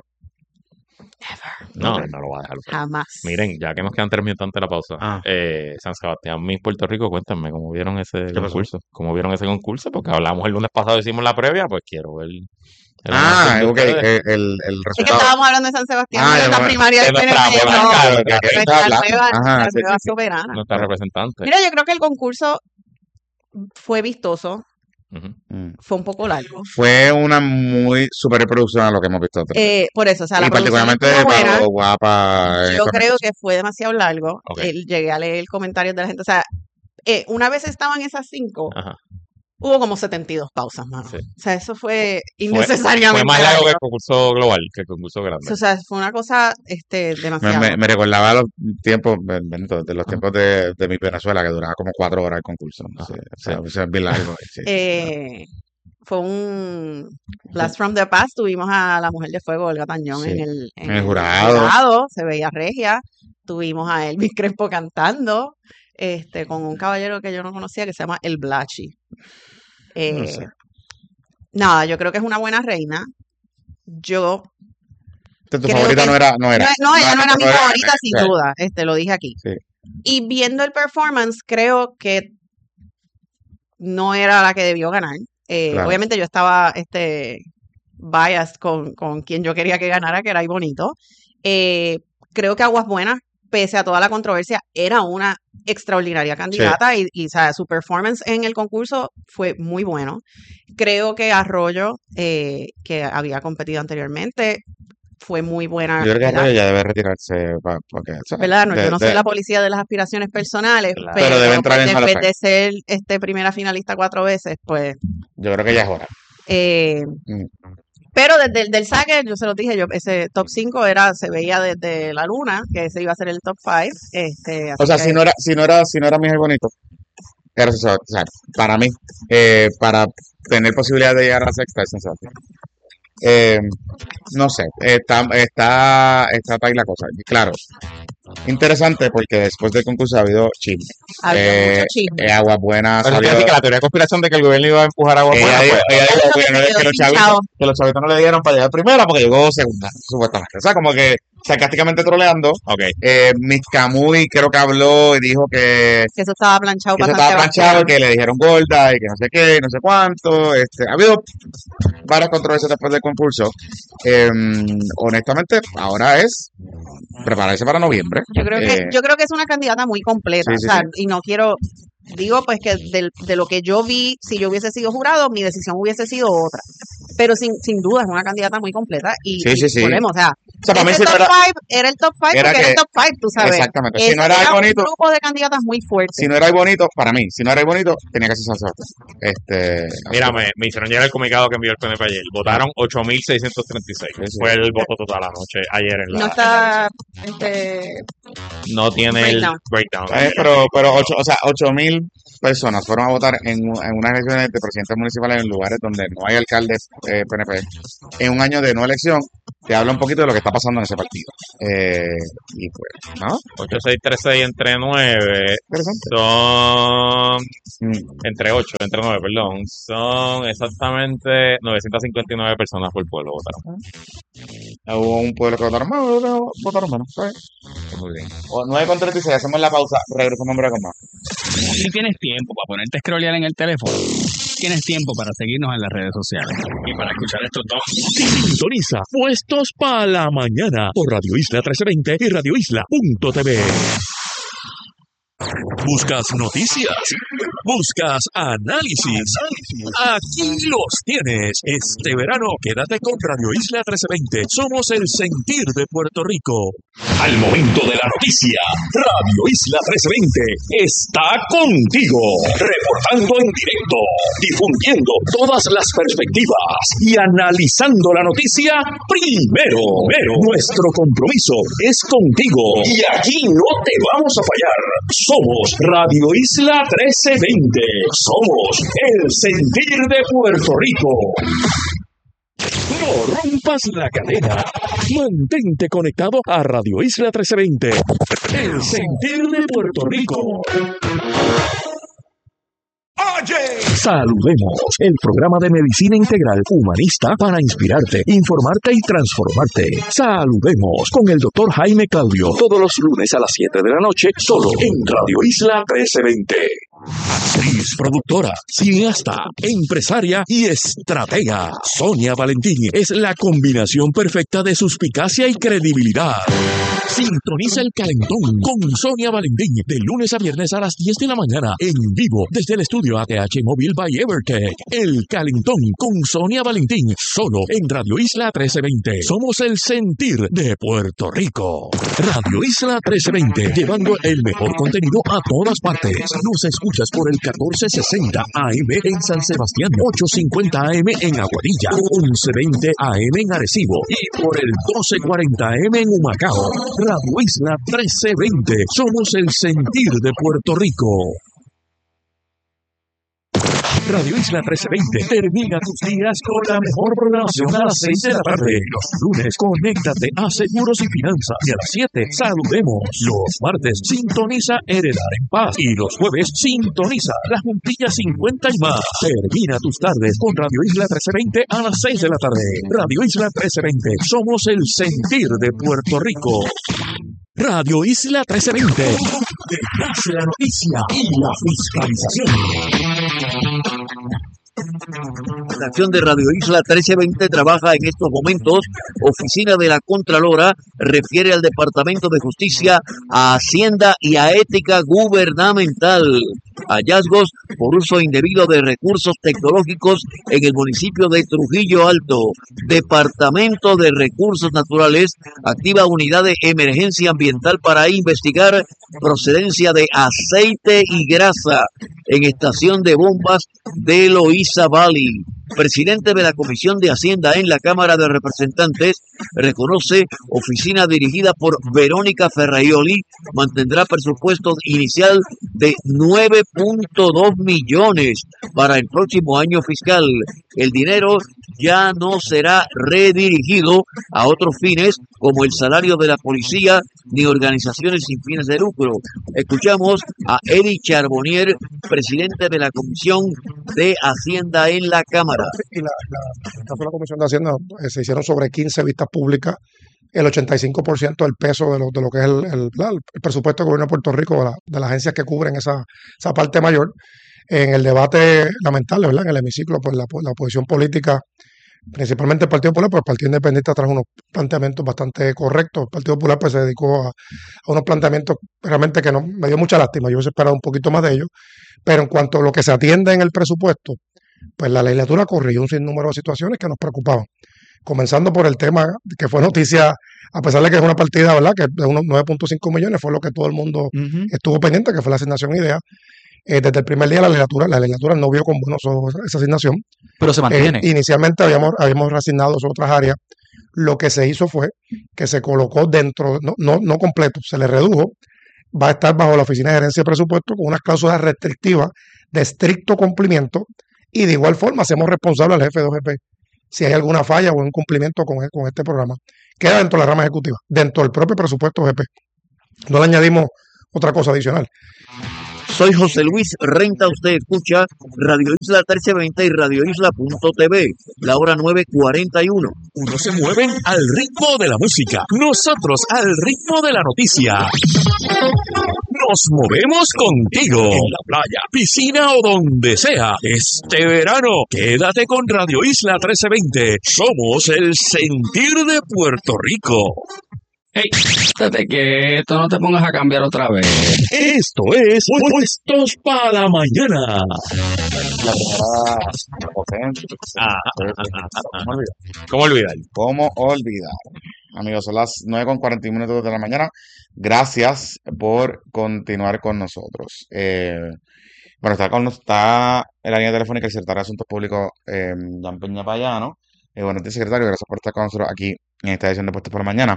No, Ok. él no lo va a dejar usar. Jamás. Miren, ya que nos quedan 3 minutos antes de la pausa, Ah. San Sebastián, Miss Puerto Rico, cuéntenme cómo vieron ese pasó? concurso. ¿Cómo vieron ese concurso? Porque hablamos el lunes pasado, hicimos la previa, pues quiero ver el Ah, análisis de ok. ustedes. El Es que resultado. estábamos hablando de San Sebastián, Ah, de ya, la bueno. primaria del De nuestra PNP, nueva no, alcalde, que nuestra está hablando. nueva, Ajá, nuestra sí, nueva sí, sí. soberana. Nuestra representante. Mira, yo creo que el concurso fue vistoso, Ujú. Mm. fue un poco largo. Fue una muy super producción a lo que hemos visto antes. Por eso, o sea, la Y producción particularmente estuvo buena. para Guapa. Yo creo que fue demasiado largo. Ok. Llegué a leer comentarios de la gente. O sea, una vez estaban esas 5, Ajá. hubo como 72 pausas, mano. Sí. O sea, eso fue Fue innecesariamente más largo que largo. el concurso global, que el concurso grande. O sea, fue una cosa demasiado. Me recordaba los tiempos, Benito, de los tiempos de mi Venezuela, que duraba como 4 horas el concurso. Ajá, Sí, o sea, eso es bien largo. Sí. Fue un Blast from the Past. Tuvimos a la Mujer de Fuego, Olga Tañón, Sí. en el jurado. Se veía regia. Tuvimos a Elvis Crespo cantando, con un caballero que yo no conocía que se llama El Blachi. No sé. Nada, yo creo que es una buena reina. Yo Tu creo favorita que- no era. No, ella no era mi favorita, sin sí. duda. Lo dije aquí. Sí. Y viendo el performance, creo que no era la que debió ganar. Claro. Obviamente yo estaba biased con quien yo quería que ganara, que era Bonito. Creo que Aguas Buenas, pese a toda la controversia, era una extraordinaria candidata y o sea, su performance en el concurso fue muy bueno. Creo que Arroyo, que había competido anteriormente, fue muy buena. Yo creo que ¿verdad? Arroyo ya debe retirarse. Porque, o sea, ¿Verdad? No, yo no soy de- la policía de las aspiraciones personales, Claro. Pero debe entrar en Hall of después de Fame. ser primera finalista 4 veces, pues. Yo creo que ya es hora. Mm. Pero desde el saque, yo se lo dije, ese top 5 se veía desde la luna, que ese iba a ser el top 5. O sea, si no era Miguel Bonito, era San Sebastián. O sea, para mí, para tener posibilidad de llegar a la sexta es San Sebastián. No sé, está ahí la cosa. Y claro, interesante porque después del concurso ha habido chisme. Había mucho chisme. Aguas Buenas Pero salió. quiere decir que la teoría de conspiración de que el gobierno iba a empujar agua Ella dijo pues, que, Eso no- se que quedó los pinchado. chavitos no le dieron para llegar primera porque llegó segunda, supuestamente. O sea, como que sarcásticamente troleando. ok. Miss Camuy creo que habló y dijo que Que eso estaba planchado eso para San estaba planchado, Sebastián. que le dijeron gorda y que no sé qué, y no sé cuánto. Ha habido varias controversias después del concurso. Honestamente, ahora es prepararse para noviembre. Yo creo que es una candidata muy completa. Sí, sí, o sea, sí. y no quiero. Digo, pues que de lo que yo vi, si yo hubiese sido jurado, mi decisión hubiese sido otra. Pero sin duda es una candidata muy completa y, Sí, sí, sí. volvemos, o sea, O sea, para mí Ese si no top era, 5 era el top 5 era porque era que, el top 5, tú sabes. exactamente, si Ese no era era un bonito, grupo de candidatas muy fuerte. si no era bonito, para mí, si no era bonito, tenía que ser San Sebastián. Mira, me hicieron llegar el comunicado que envió el PNP ayer. Votaron 8.636. Sí, sí. Fue el voto total anoche, ayer en No la... está No tiene el breakdown. breakdown. Pero 8.000 personas fueron a votar en unas elecciones de presidentes municipales en lugares donde no hay alcaldes PNP. En un año de no elección, te habla un poquito de lo que está pasando en ese partido. Y pues, ¿no? 8.636 entre 9 Interesante. son... Mm. Entre 8, entre 9, perdón. Son exactamente 959 personas por pueblo votaron. Hubo un pueblo que votaron más, otro votaron menos. ¿Sabes? Muy bien. 9:36, hacemos la pausa, regresamos en breve con más. Si tienes tiempo para ponerte a scrollear en el teléfono, tienes tiempo para seguirnos en las redes sociales y para escuchar estos dos. Sintoniza Puestos para la Mañana por Radio Isla 1320 y radioisla.tv. ¿Buscas noticias? ¿Buscas análisis? Aquí los tienes. Este verano quédate con Radio Isla 1320. Somos el sentir de Puerto Rico. Al momento de la noticia, Radio Isla 1320 está contigo, reportando en directo, difundiendo todas las perspectivas y analizando la noticia primero. Nuestro compromiso es contigo y aquí no te vamos a fallar. Somos Radio Isla 1320. Somos el sentir de Puerto Rico. No rompas la cadena. Mantente conectado a Radio Isla 1320. El sentir de Puerto Rico. Saludemos, el programa de medicina integral humanista para inspirarte, informarte y transformarte. Saludemos con el doctor Jaime Claudio, todos los lunes a las 7 de la noche, solo en Radio Isla 1320. Actriz, productora, cineasta, empresaria y estratega. Sonia Valentín es la combinación perfecta de suspicacia y credibilidad. Sintoniza el Calentón con Sonia Valentín de lunes a viernes a las 10 de la mañana en vivo desde el estudio ATH Móvil by Evertech. El Calentón con Sonia Valentín solo en Radio Isla 1320. Somos el sentir de Puerto Rico. Radio Isla 1320, llevando el mejor contenido a todas partes. Nos escuchas por el 1460 AM en San Sebastián, 850 AM en Aguadilla, 1120 AM en Arecibo y por el 1240 AM en Humacao. Radio Isla 1320. Somos el sentir de Puerto Rico. Radio Isla 1320 termina tus días con la mejor programación a las 6 de la tarde. Los lunes, conéctate a Seguros y Finanzas. Y a las 7, saludemos. Los martes, sintoniza Heredar en Paz. Y los jueves, sintoniza La Juntilla 50 y más. Termina tus tardes con Radio Isla 1320 a las 6 de la tarde. Radio Isla 1320. Somos el sentir de Puerto Rico. Radio Isla 1320. Detrás de la noticia y la fiscalización. La acción de Radio Isla 1320 trabaja en estos momentos. Oficina de la Contralora refiere al Departamento de Justicia, a Hacienda y a Ética Gubernamental. Hallazgos por uso indebido de recursos tecnológicos en el municipio de Trujillo Alto. Departamento de Recursos Naturales activa unidad de emergencia ambiental para investigar procedencia de aceite y grasa en estación de bombas de Loíza Valley. Presidente de la Comisión de Hacienda en la Cámara de Representantes reconoce oficina dirigida por Verónica Ferraioli mantendrá presupuesto inicial de 9.2 millones para el próximo año fiscal. El dinero ya no será redirigido a otros fines como el salario de la policía ni organizaciones sin fines de lucro. Escuchamos a Eddie Charbonnier, presidente de la Comisión de Hacienda en la Cámara. Y la la Comisión de Hacienda se hicieron sobre 15 vistas públicas. El 85% del peso de lo que es el presupuesto del gobierno de Puerto Rico, de las agencias que cubren esa parte mayor. En el debate lamentable, ¿verdad? En el hemiciclo, pues la oposición política, principalmente el Partido Popular, pues el Partido Independiente trajo unos planteamientos bastante correctos. El Partido Popular pues se dedicó a unos planteamientos realmente que no me dio mucha lástima. Yo hubiese esperado un poquito más de ellos. Pero en cuanto a lo que se atiende en el presupuesto, pues la legislatura corrigió un sinnúmero de situaciones que nos preocupaban. comenzando por el tema que fue noticia, a pesar de que es una partida, ¿verdad? Que de unos 9.5 millones fue lo que todo el mundo estuvo pendiente, que fue la asignación IDEA. Desde el primer día la legislatura no vio con buenos ojos esa asignación. Pero se mantiene. Inicialmente habíamos reasignado otras áreas. Lo que se hizo fue que se colocó dentro, no completo, se le redujo, va a estar bajo la Oficina de Gerencia de Presupuesto con unas cláusulas restrictivas de estricto cumplimiento, y de igual forma hacemos responsable al jefe de OGP si hay alguna falla o incumplimiento con este programa. Queda dentro de la rama ejecutiva, dentro del propio presupuesto OGP. No le añadimos otra cosa adicional. Soy José Luis Renta, usted escucha Radio Isla 1320 y radioisla.tv, la hora 9:41. Unos se mueven al ritmo de la música, nosotros al ritmo de la noticia. Nos movemos contigo en la playa, piscina o donde sea. Este verano, quédate con Radio Isla 1320. Somos el sentir de Puerto Rico. Hey, estate quieto, no te pongas a cambiar otra vez. Esto es Puestos para la Mañana. La primera potencia. ¿Cómo olvidar? ¿Cómo olvidar? Amigos, son las 9:41 de la mañana. Gracias por continuar con nosotros. Bueno, está en la línea telefónica el secretario de Asuntos Públicos, Jan Peña Payano. Buenos días, secretario. Gracias por estar con nosotros aquí en esta edición de Puestos por la Mañana.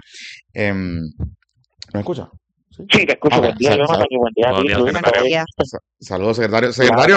¿Me escucha? Sí, te escucho. Buen día, Jonathan, y buen día a ti, Luis. Saludos, secretario. Secretario,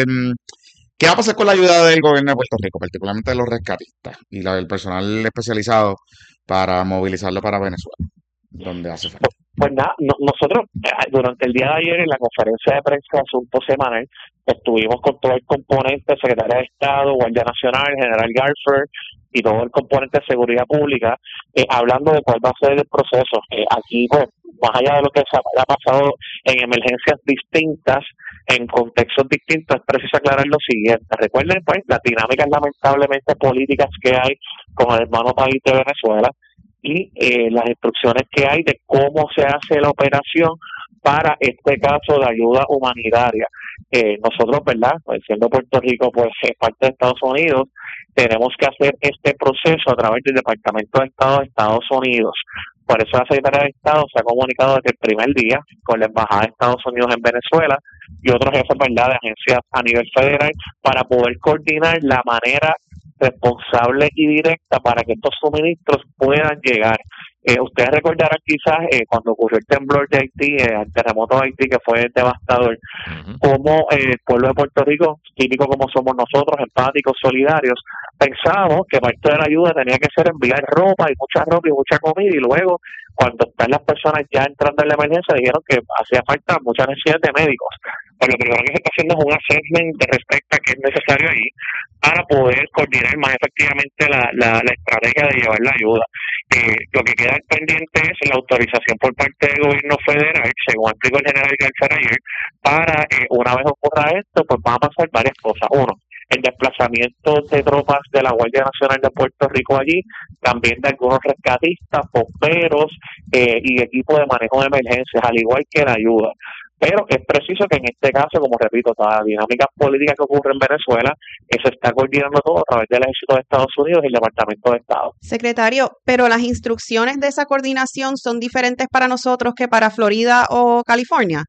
¿qué va a pasar con la ayuda del gobierno de Puerto Rico, particularmente de los rescatistas y del personal especializado para movilizarlo para Venezuela, donde hace falta? Pues nada, nosotros durante el día de ayer en la conferencia de prensa de asuntos semanal estuvimos con todo el componente, Secretaría de Estado, Guardia Nacional, General Garfer y todo el componente de seguridad pública, hablando de cuál va a ser el proceso. Aquí, pues, más allá de lo que se ha pasado en emergencias distintas, en contextos distintos, es preciso aclarar lo siguiente. Recuerden, pues, las dinámicas lamentablemente políticas que hay con el hermano país de Venezuela y las instrucciones que hay de cómo se hace la operación para este caso de ayuda humanitaria. Nosotros, ¿verdad? Pues, siendo Puerto Rico, pues, parte de Estados Unidos, tenemos que hacer este proceso a través del Departamento de Estado de Estados Unidos. Por eso la Secretaría de Estado se ha comunicado desde el primer día con la Embajada de Estados Unidos en Venezuela y otros jefes, ¿verdad?, de agencias a nivel federal para poder coordinar la manera responsable y directa para que estos suministros puedan llegar. Ustedes recordarán quizás cuando ocurrió el temblor de Haití, el terremoto de Haití, que fue devastador, como el pueblo de Puerto Rico, típico como somos nosotros, empáticos, solidarios, pensábamos que parte de la ayuda tenía que ser enviar ropa y mucha comida, y luego cuando están las personas ya entrando en la emergencia dijeron que hacía falta mucha necesidad de médicos. Pero lo primero que se está haciendo es un assessment de respecto a qué es necesario ahí para poder coordinar más efectivamente la estrategia de llevar la ayuda. Lo que queda pendiente es la autorización por parte del gobierno federal, según explicó el general García ayer, para una vez ocurra esto, pues van a pasar varias cosas. Uno, el desplazamiento de tropas de la Guardia Nacional de Puerto Rico allí, también de algunos rescatistas, bomberos y equipos de manejo de emergencias, al igual que la ayuda. Pero es preciso que en este caso, como repito, toda la dinámica política que ocurre en Venezuela, se está coordinando todo a través del Ejército de Estados Unidos y el Departamento de Estado. Secretario, pero las instrucciones de esa coordinación son diferentes para nosotros que para Florida o California.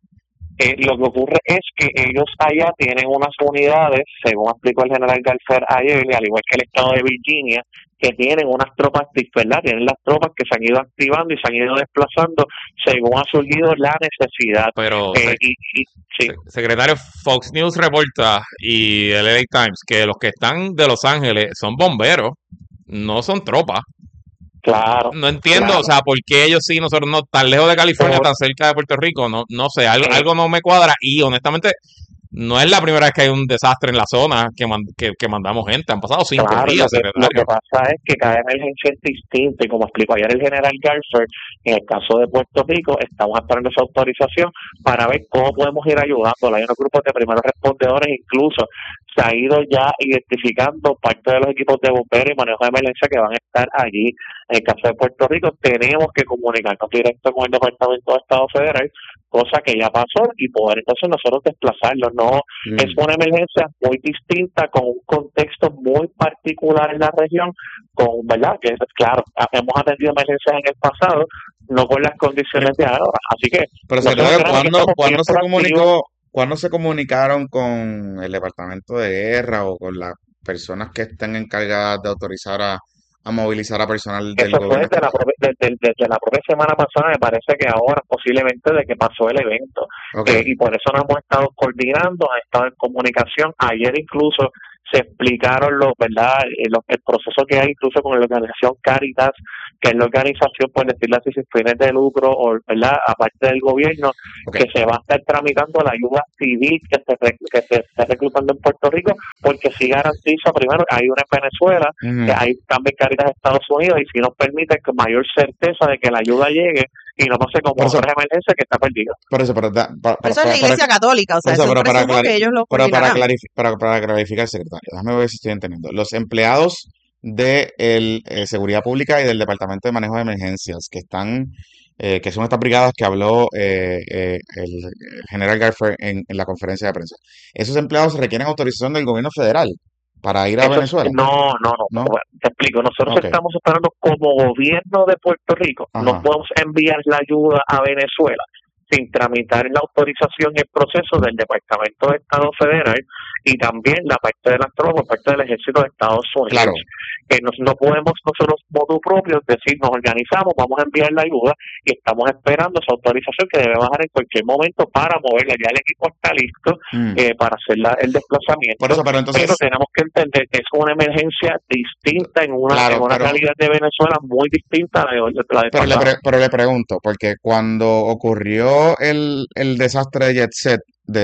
Lo que ocurre es que ellos allá tienen unas unidades, según explicó el general Garfer ayer, al igual que el estado de Virginia, que tienen unas tropas, ¿verdad? Tienen las tropas que se han ido activando y se han ido desplazando según ha surgido la necesidad. Pero, sí. Secretario, Fox News reporta y el LA Times que los que están de Los Ángeles son bomberos, no son tropas. Claro. No entiendo, claro. O sea, por qué ellos sí, nosotros no, tan lejos de California, tan cerca de Puerto Rico, no sé, algo no me cuadra y honestamente no es la primera vez que hay un desastre en la zona que mandamos gente, han pasado 5 días. Lo que pasa es que cada emergencia es distinta y como explicó ayer el general Garfer, en el caso de Puerto Rico, estamos esperando esa autorización para ver cómo podemos ir ayudando. Hay unos grupos de primeros respondedores, incluso se ha ido ya identificando parte de los equipos de bomberos y manejo de emergencia que van a estar allí. En el caso de Puerto Rico, tenemos que comunicarnos directo con el Departamento de Estado Federal, cosa que ya pasó, y poder entonces nosotros desplazarlos. no es una emergencia muy distinta con un contexto muy particular en la región, con, ¿verdad? Que claro, hemos atendido emergencias en el pasado, no con las condiciones de ahora. Así que, Pero nosotros secretario, tenemos que estar bien proactivos. ¿cuándo se comunicaron con el Departamento de Guerra o con las personas que estén encargadas de autorizar a movilizar a personal del Eso fue gobierno desde la, estatal? desde la propia semana pasada, me parece que ahora posiblemente de que pasó el evento. Ok, Y por eso nos hemos estado coordinando, han estado en comunicación. Ayer incluso se explicaron ¿verdad? El proceso que hay incluso con la organización Caritas, que es la organización, por decirlo así, sin fines de lucro, o, ¿verdad? Aparte del gobierno, ok. que se va a estar tramitando la ayuda civil que se está reclutando en Puerto Rico, porque sí garantiza, primero, hay una en Venezuela, Ujú. que hay también Caritas de Estados Unidos, y si nos permite que mayor certeza de que la ayuda llegue y no pase como Por eso, otras emergencias que está perdida. por eso, Pero eso es la Iglesia Católica, o por sea, eso, eso pero presumo que ellos lo coordinarán. para clarificar, secretario, déjame ver si estoy entendiendo. Los empleados de Seguridad Pública y del Departamento de Manejo de Emergencias que son estas brigadas que habló el general Garfer en la conferencia de prensa. Esos empleados requieren autorización del gobierno federal para ir a Venezuela, No, ¿no? bueno, te explico. Nosotros Ok, estamos esperando como gobierno de Puerto Rico, no ajá, podemos enviar la ayuda a Venezuela sin tramitar la autorización y el proceso del Departamento de Estado Federal y también la parte de las tropas por parte del Ejército de Estados claro, Unidos. No podemos nosotros, modo propio, decir, nos organizamos, vamos a enviar la ayuda y estamos esperando esa autorización que debe bajar en cualquier momento para moverla. Ya el equipo está listo para hacer el desplazamiento, por eso, pero pero entonces, tenemos que entender que es una emergencia distinta en una claro, realidad de Venezuela muy distinta a la del pasado. pero le pregunto, porque cuando ocurrió el desastre de Jet Set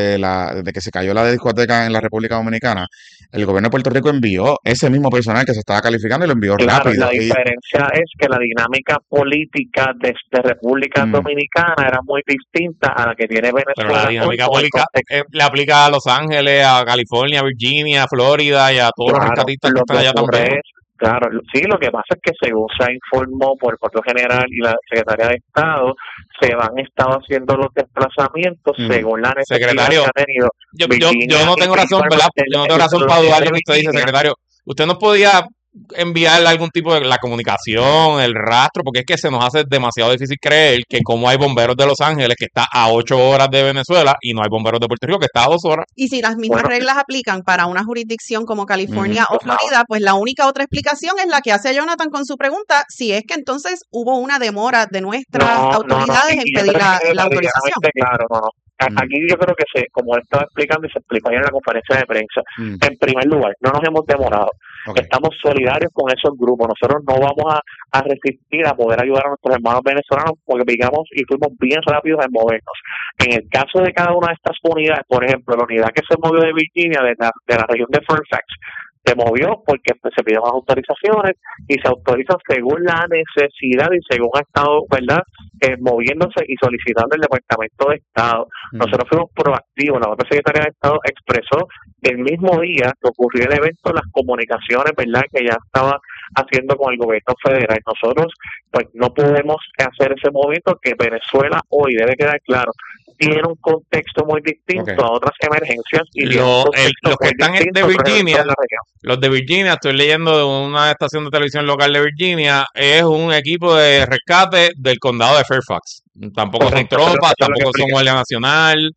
de que se cayó la discoteca en la República Dominicana, el gobierno de Puerto Rico envió ese mismo personal que se estaba calificando y lo envió Claro, rápido. la diferencia es que la dinámica política de República Dominicana era muy distinta a la que tiene Pero Venezuela la hoy dinámica con el pública contexto. le aplica a Los Ángeles, a California, a Virginia, a Florida y a todos los Claro, rescatistas que lo están que allá ocurre también. es, claro, sí, lo que pasa es que según se informó por el propio general y la secretaria de Estado, se han estado haciendo los desplazamientos según la necesidad Secretario, que ha tenido yo Virginia no y tengo razón, ¿verdad? Yo no tengo razón para dudar de lo que usted dice, Virginia. secretario. Usted nos podía enviarle algún tipo de la comunicación, el rastro, porque es que se nos hace demasiado difícil creer que como hay bomberos de Los Ángeles que está a 8 horas de Venezuela y no hay bomberos de Puerto Rico que está a 2 horas. Y si las mismas Bueno, reglas aplican para una jurisdicción como California o por favor. Florida, pues la única otra explicación es la que hace Jonathan con su pregunta, si es que entonces hubo una demora de nuestras autoridades en y yo pedir creo que la autorización. meridianamente claro, no. Aquí yo creo que como él estaba explicando y se explicó ayer en la conferencia de prensa, en primer lugar, no nos hemos demorado. Ok. Estamos solidarios con esos grupos. Nosotros no vamos a resistir a poder ayudar a nuestros hermanos venezolanos porque digamos y fuimos bien rápidos en movernos. En el caso de cada una de estas unidades, por ejemplo, la unidad que se movió de Virginia, de la región de Fairfax, se movió porque se pidieron las autorizaciones y se autorizan según la necesidad y según ha estado, ¿verdad? Moviéndose y solicitando el Departamento de Estado. Nosotros fuimos proactivos. La otra secretaria de Estado expresó que el mismo día que ocurrió el evento, las comunicaciones, ¿verdad? Que ya estaba haciendo con el gobierno federal. Nosotros, pues, no podemos hacer ese movimiento que Venezuela hoy, debe quedar claro, tiene un contexto muy distinto a otras emergencias y tiene un contexto Los que muy están distinto de por ejemplo, Virginia, en la región. los de Virginia, estoy leyendo de una estación de televisión local de Virginia, es un equipo de rescate del condado de Fairfax. Tampoco Correcto, son pero tropas, eso es lo que tampoco son explica. Guardia Nacional.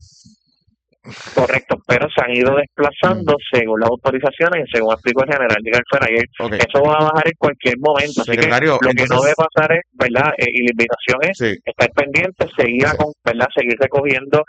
Correcto, pero se han ido desplazando según las autorizaciones y según explicó el general de Garfer ayer. Ok. Eso va a bajar en cualquier momento. Así que Secretario, lo que no entonces- debe pasar es, ¿verdad? Y la invitación es Sí. estar pendiente, seguir, ¿verdad? Seguir recogiendo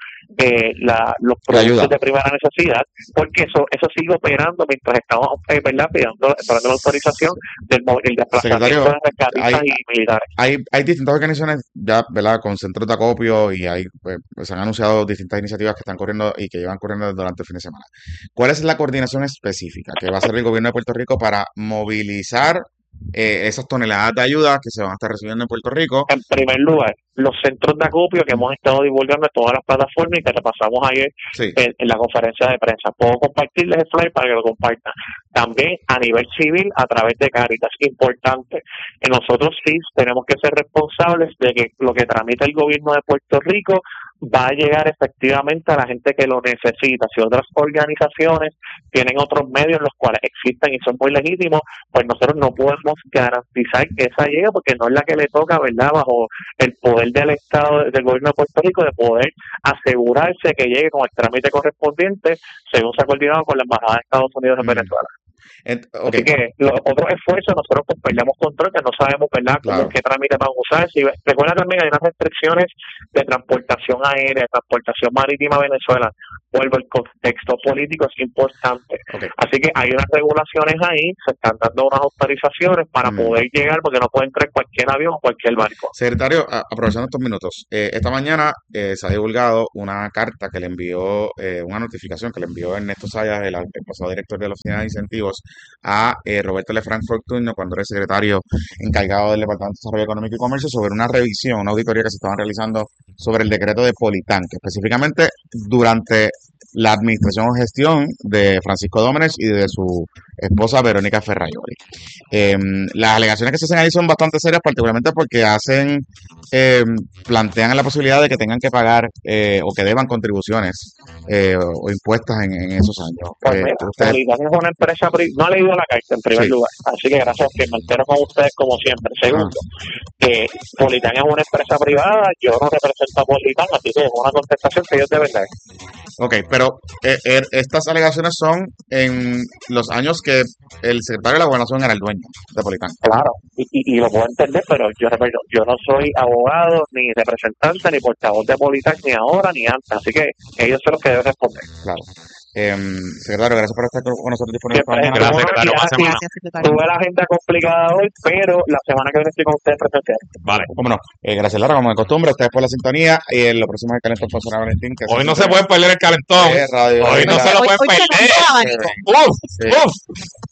los La ayuda. productos de primera necesidad, porque eso sigue operando mientras estamos, ¿verdad? Esperando la autorización del desplazamiento Secretario, de rescatistas hay- y militares. Hay distintas organizaciones ya, ¿verdad? Con centros de acopio y pues, se han anunciado distintas iniciativas que están corriendo y que llevan corriendo durante el fin de semana. ¿Cuál es la coordinación específica que va a hacer el gobierno de Puerto Rico para movilizar esas toneladas de ayuda que se van a estar recibiendo en Puerto Rico? En primer lugar, los centros de acopio que hemos estado divulgando en todas las plataformas y que repasamos ayer Sí. en la conferencia de prensa. Puedo compartirles el flyer para que lo compartan. También a nivel civil, a través de Caritas. Importante. Nosotros sí tenemos que ser responsables de que lo que tramita el gobierno de Puerto Rico va a llegar efectivamente a la gente que lo necesita. Si otras organizaciones tienen otros medios los cuales existen y son muy legítimos, pues nosotros no podemos garantizar que esa llegue porque no es la que le toca, ¿verdad? Bajo el poder del Estado, del gobierno de Puerto Rico, de poder asegurarse que llegue con el trámite correspondiente según se ha coordinado con la Embajada de Estados Unidos en Venezuela. Ok, Así que los otros esfuerzos nosotros pues perdemos control, que no sabemos, ¿verdad?, claro. qué trámite van a usar. Si recuerda también hay unas restricciones de transportación aérea, de transportación marítima a Venezuela. Vuelvo, el contexto político es importante. Ok. Así que hay unas regulaciones ahí, se están dando unas autorizaciones para poder llegar, porque no puede entrar cualquier avión o cualquier barco. Secretario, aprovechando estos minutos, esta mañana se ha divulgado una carta que le envió, una notificación que le envió Ernesto Sayas, el pasado director de la Oficina de Incentivos, a Roberto Lefranc Fortuño, cuando era el secretario encargado del Departamento de Desarrollo Económico y Comercio, sobre una revisión, una auditoría que se estaban realizando sobre el decreto de Politán, que específicamente durante la administración o gestión de Francisco Dómenech y de su esposa Verónica Ferraioli. Las alegaciones que se hacen ahí son bastante serias, particularmente porque plantean la posibilidad de que tengan que pagar o que deban contribuciones o impuestos en esos años. Pues mira, Politán es una empresa no ha leído la carta en primer lugar, así que gracias que me entero con ustedes como siempre. Segundo, que Politán es una empresa privada, yo no represento a Politán, así que es una contestación que ellos deben dar. Ok, pero estas alegaciones son en los años que el secretario de la Gobernación era el dueño de Politán. Claro, y lo puedo entender, pero yo no soy abogado, ni representante, ni portavoz de Politán, ni ahora, ni antes, así que ellos son los que deben responder. Claro. Secretario, gracias por estar con nosotros disponibles esta mañana. Gracias, secretario. Buena semana. Tuve la agenda complicada hoy, pero la semana que viene estoy con ustedes presencial. Vale. Cómo no. Gracias, Lara, como de costumbre. Ustedes por la sintonía. Y lo próximo es el calentón con Sara Valentín. Que Hoy no se puede perder el calentón. Radio Hoy no se lo pueden perder. abanico. Uf, uf.